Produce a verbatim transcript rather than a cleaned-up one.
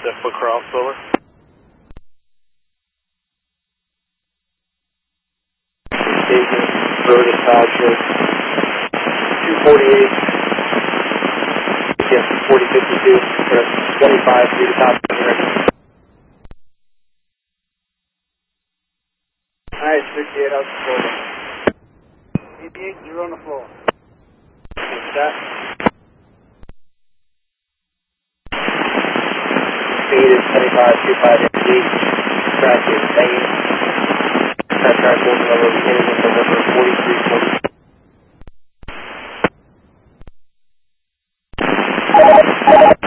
seven foot cross, over. Station, road and side shows two forty-eight, yes, forty fifty-two, twenty-five through the top. Alright, sixty-eight, how's the floor? eighty-eight, zero on the floor. What's that? Speed is seventy-five, twenty-five, eight. Track is hanging. That track will be over beginning of November forty-three forty.